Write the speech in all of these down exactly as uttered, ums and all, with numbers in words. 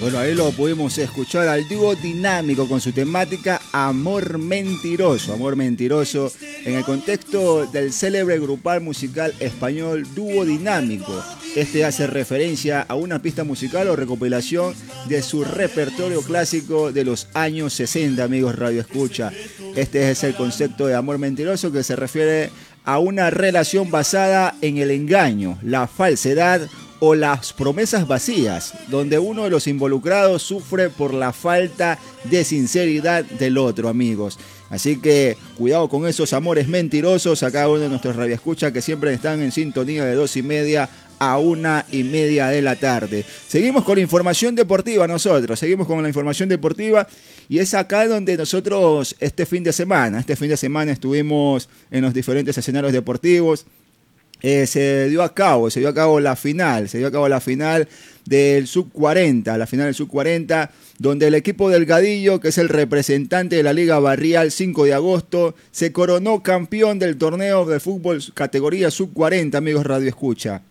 Bueno, ahí lo pudimos escuchar al dúo dinámico con su temática Amor Mentiroso. Amor Mentiroso en el contexto del célebre grupal musical español Dúo Dinámico. Este hace referencia a una pista musical o recopilación de su repertorio clásico de los años sesenta, amigos Radio Escucha. Este es el concepto de Amor Mentiroso, que se refiere a una relación basada en el engaño, la falsedad o las promesas vacías, donde uno de los involucrados sufre por la falta de sinceridad del otro, amigos. Así que cuidado con esos amores mentirosos a cada uno de nuestros radioescuchas que siempre están en sintonía de dos y media a una y media de la tarde. Seguimos con la información deportiva nosotros, seguimos con la información deportiva y es acá donde nosotros este fin de semana, este fin de semana estuvimos en los diferentes escenarios deportivos. Eh, se dio a cabo, se dio a cabo la final, se dio a cabo la final del sub cuarenta, la final del sub cuarenta, donde el equipo Delgadillo, que es el representante de la Liga Barrial cinco de agosto, se coronó campeón del torneo de fútbol categoría sub cuarenta, amigos Radio Escucha.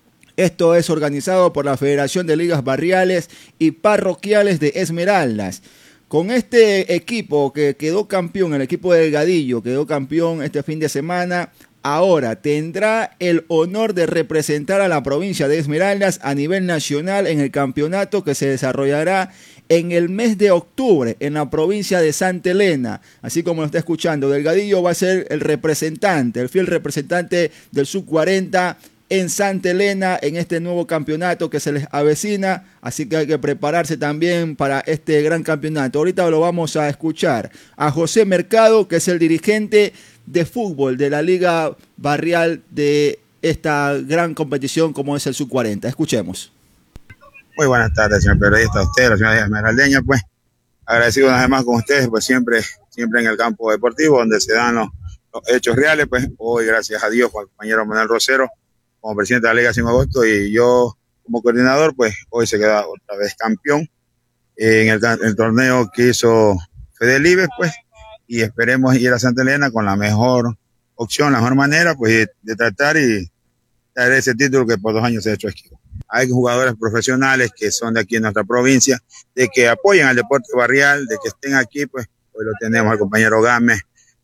Esto es organizado por la Federación de Ligas Barriales y Parroquiales de Esmeraldas. Con este equipo que quedó campeón, el equipo Delgadillo quedó campeón este fin de semana. Ahora tendrá el honor de representar a la provincia de Esmeraldas a nivel nacional en el campeonato que se desarrollará en el mes de octubre en la provincia de Santa Elena. Así como lo está escuchando, Delgadillo va a ser el representante, el fiel representante del sub cuarenta en Santa Elena en este nuevo campeonato que se les avecina. Así que hay que prepararse también para este gran campeonato. Ahorita lo vamos a escuchar a José Mercado, que es el dirigente de fútbol de la Liga Barrial de esta gran competición como es el sub cuarenta. Escuchemos. Muy buenas tardes, señor periodista, a usted, la señora esmeraldeña, pues agradecido una vez más con ustedes, pues siempre, siempre en el campo deportivo donde se dan los, los hechos reales. Pues hoy, gracias a Dios, con el compañero Manuel Rosero como presidente de la Liga cinco de agosto y yo como coordinador, pues hoy se queda otra vez campeón en el, el torneo que hizo Fedelibes, pues, y esperemos ir a Santa Elena con la mejor opción, la mejor manera, pues, de, de tratar y traer ese título que por dos años se ha hecho esquivo. Hay jugadores profesionales que son de aquí en nuestra provincia, de que apoyen al deporte barrial, de que estén aquí, pues, hoy lo tenemos al compañero Gámez,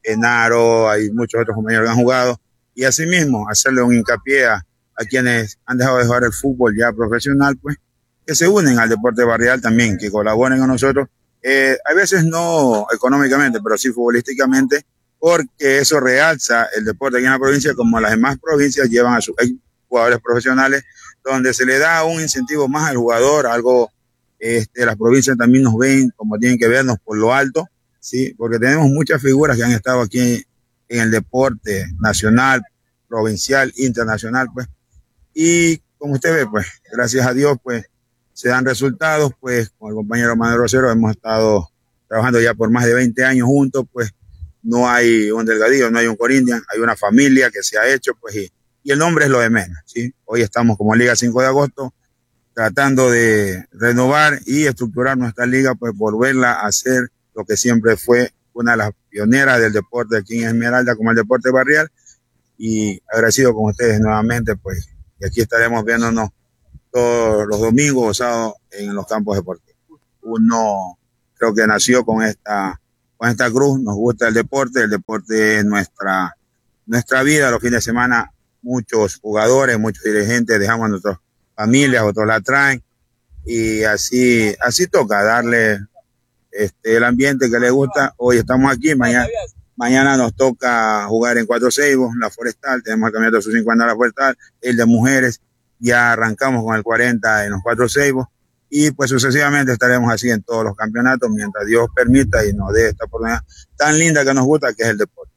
Enaro, hay muchos otros compañeros que han jugado, y asimismo, hacerle un hincapié a, a quienes han dejado de jugar el fútbol ya profesional, pues, que se unen al deporte barrial también, que colaboren con nosotros. Eh, a veces no económicamente, pero sí futbolísticamente, porque eso realza el deporte aquí en la provincia, como las demás provincias llevan a sus jugadores profesionales, donde se le da un incentivo más al jugador, algo, este, las provincias también nos ven como tienen que vernos por lo alto, sí, porque tenemos muchas figuras que han estado aquí en, en el deporte nacional, provincial, internacional, pues, y como usted ve, pues, gracias a Dios, pues, se dan resultados, pues con el compañero Manuel Rosero hemos estado trabajando ya por más de veinte años juntos, pues no hay un Delgadillo, no hay un Corinthians, hay una familia que se ha hecho, pues y, y el nombre es lo de menos, ¿sí? Hoy estamos como Liga cinco de agosto tratando de renovar y estructurar nuestra liga, pues volverla a hacer lo que siempre fue una de las pioneras del deporte aquí en Esmeralda, como el deporte barrial, y agradecido con ustedes nuevamente, pues, y aquí estaremos viéndonos todos los domingos o sábados en los campos deportivos. Uno creo que nació con esta, con esta cruz, nos gusta el deporte, el deporte es nuestra, nuestra vida. Los fines de semana muchos jugadores, muchos dirigentes dejamos a nuestras familias, otros la traen y así, así toca darle este, el ambiente que les gusta. Hoy estamos aquí, mañana, mañana nos toca jugar en Cuatro Ceibos, la Forestal, tenemos el campeonato de sub cincuenta la Forestal, el de mujeres. Ya arrancamos con el cuarenta en los Cuatro Ceibos y pues sucesivamente estaremos así en todos los campeonatos mientras Dios permita y nos dé esta oportunidad tan linda que nos gusta, que es el deporte.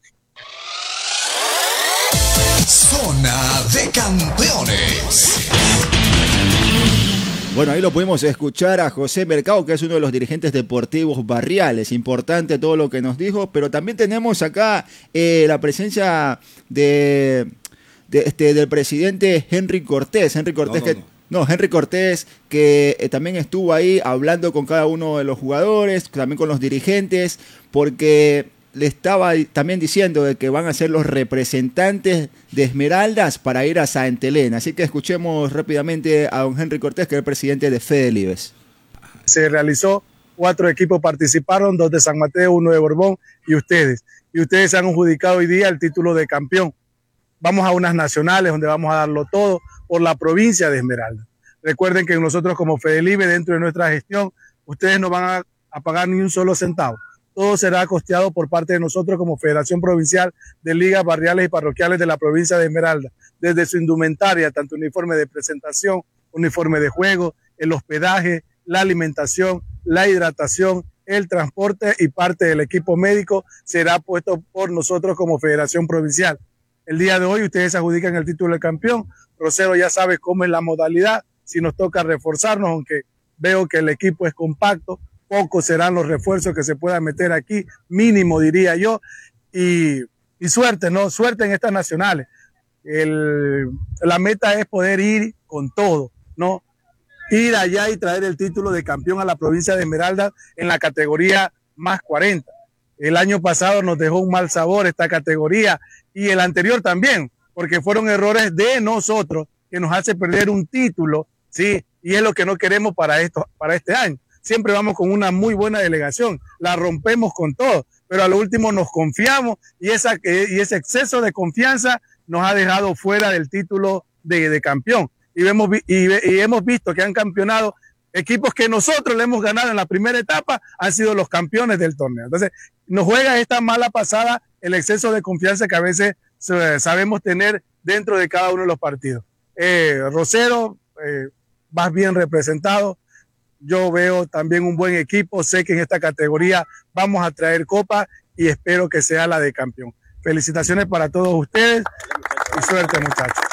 Zona de Campeones. Bueno, ahí lo pudimos escuchar a José Mercado, que es uno de los dirigentes deportivos barriales. Importante todo lo que nos dijo, pero también tenemos acá eh, la presencia de... De, este, del presidente Henry Cortés, Henry Cortés no, no, que no. no, Henry Cortés que eh, también estuvo ahí hablando con cada uno de los jugadores, también con los dirigentes, porque le estaba también diciendo de que van a ser los representantes de Esmeraldas para ir a Santa Elena. Así que escuchemos rápidamente a don Henry Cortés, que es el presidente de Fedelibes. Se realizó, cuatro equipos participaron, dos de San Mateo, uno de Borbón y ustedes. Y ustedes han adjudicado hoy día el título de campeón. Vamos a unas nacionales donde vamos a darlo todo por la provincia de Esmeralda. Recuerden que nosotros como Fedelive, dentro de nuestra gestión, ustedes no van a, a pagar ni un solo centavo. Todo será costeado por parte de nosotros como Federación Provincial de Ligas Barriales y Parroquiales de la provincia de Esmeralda. Desde su indumentaria, tanto uniforme de presentación, uniforme de juego, el hospedaje, la alimentación, la hidratación, el transporte y parte del equipo médico será puesto por nosotros como Federación Provincial. El día de hoy ustedes adjudican el título de campeón. Rosero ya sabe cómo es la modalidad, si nos toca reforzarnos, aunque veo que el equipo es compacto, pocos serán los refuerzos que se puedan meter aquí, mínimo diría yo, y, y suerte, ¿no? Suerte en estas nacionales. El, la meta es poder ir con todo, ¿no? Ir allá y traer el título de campeón a la provincia de Esmeralda en la categoría más cuarenta. El año pasado nos dejó un mal sabor esta categoría y el anterior también, porque fueron errores de nosotros que nos hace perder un título, ¿sí? Y es lo que no queremos para, esto, para este año. Siempre vamos con una muy buena delegación, la rompemos con todo, pero a lo último nos confiamos y, esa, y ese exceso de confianza nos ha dejado fuera del título de, de campeón. Y hemos, y, y hemos visto que han campeonado equipos que nosotros le hemos ganado en la primera etapa, han sido los campeones del torneo. Entonces, nos juega esta mala pasada el exceso de confianza que a veces eh, sabemos tener dentro de cada uno de los partidos. Eh, Rosero, eh, vas bien representado. Yo veo también un buen equipo. Sé que en esta categoría vamos a traer copa y espero que sea la de campeón. Felicitaciones para todos ustedes y suerte, muchachos.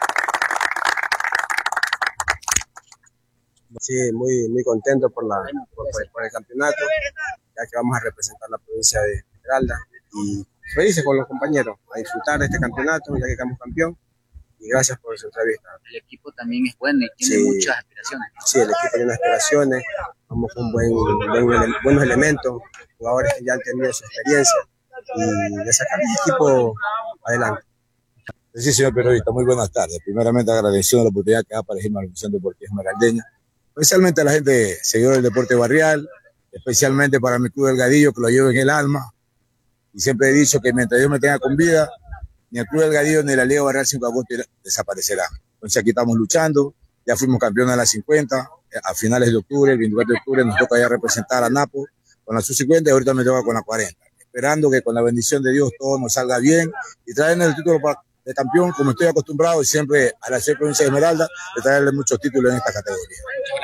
Sí, muy, muy contento por, la, por, por el campeonato, ya que vamos a representar la provincia de Esmeralda y felices con los compañeros a disfrutar de este campeonato, ya que quedamos campeón, y gracias por su entrevista. El equipo también es bueno y tiene sí, muchas aspiraciones. Sí, el equipo tiene aspiraciones, vamos con buen, buen, buenos elementos, jugadores que ya han tenido su experiencia, y de sacar el equipo adelante. Sí, señor periodista, muy buenas tardes. Primeramente agradeciendo la oportunidad que da para elegirme a la Comisión Deportiva Esmeraldeña, especialmente a la gente seguidora del deporte barrial, especialmente para mi club Delgadillo, que lo llevo en el alma. Y siempre he dicho que mientras Dios me tenga con vida, ni el club Delgadillo ni la Liga Barrial cinco de agosto desaparecerá. Entonces aquí estamos luchando, ya fuimos campeones a las cincuenta, a finales de octubre, el veinticuatro de octubre nos toca ya representar a Napo con la sub cincuenta y ahorita me toca con la cuarenta. Esperando que con la bendición de Dios todo nos salga bien y traernos el título de campeón, como estoy acostumbrado y siempre a la ciudad provincia de Esmeralda, de traerle muchos títulos en esta categoría.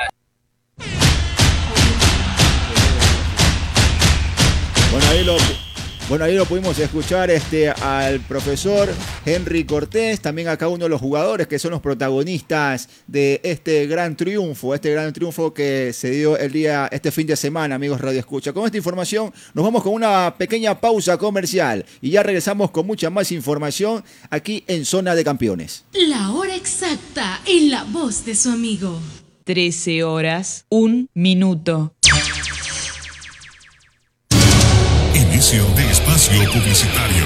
Bueno, ahí lo, bueno, ahí lo pudimos escuchar este, al profesor Henry Cortés, también acá uno de los jugadores que son los protagonistas de este gran triunfo, este gran triunfo que se dio el día, este fin de semana, amigos Radio Escucha. Con esta información nos vamos con una pequeña pausa comercial y ya regresamos con mucha más información aquí en Zona de Campeones. La hora exacta en la voz de su amigo. trece horas, un minuto. Inicio de espacio publicitario.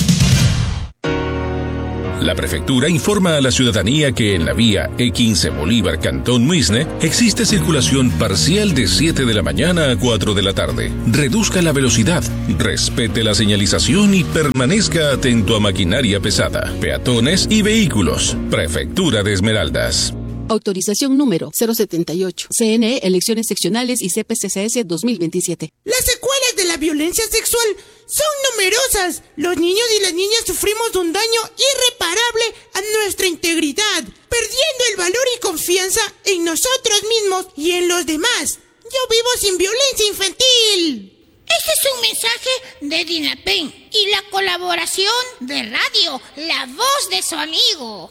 La prefectura informa a la ciudadanía que en la vía E quince Bolívar Cantón Muisne existe circulación parcial de siete de la mañana a cuatro de la tarde. Reduzca la velocidad, respete la señalización y permanezca atento a maquinaria pesada, peatones y vehículos. Prefectura de Esmeraldas. Autorización número cero setenta y ocho. C N E, Elecciones Seccionales y C P C C S dos mil veintisiete. Las secuelas de la violencia sexual son numerosas. Los niños y las niñas sufrimos un daño irreparable a nuestra integridad, perdiendo el valor y confianza en nosotros mismos y en los demás. Yo vivo sin violencia infantil. Este es un mensaje de DINAPEN y la colaboración de Radio La Voz de su amigo.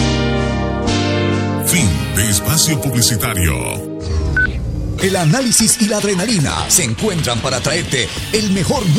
Fin de espacio publicitario. El análisis y la adrenalina se encuentran para traerte el mejor